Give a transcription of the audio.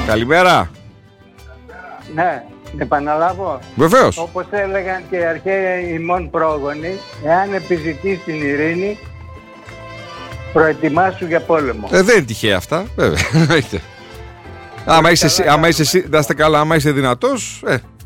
Καλημέρα. Ναι, επαναλάβω. Βεβαίως. Όπως έλεγαν και οι αρχαίοι ημών πρόγονοι, εάν επιζητείς την ειρήνη, προετοιμάσου για πόλεμο. Δεν είναι τυχαία αυτά, βέβαια. Άμα είσαι, να είστε καλά, άμα είσαι δυνατός,